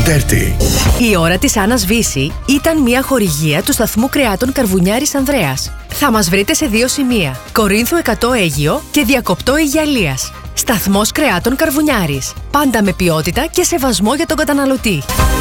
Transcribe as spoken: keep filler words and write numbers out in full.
Τέρτη. Η ώρα της Άννας Βύση ήταν μια χορηγία του σταθμού κρεάτων Καρβουνιάρης Ανδρέας. Θα μας βρείτε σε δύο σημεία: Κορίνθου εκατό Αίγυο και Διακοπτό Αιγιαλίας. Σταθμός κρεάτων Καρβουνιάρης. Πάντα με ποιότητα και σεβασμό για τον καταναλωτή.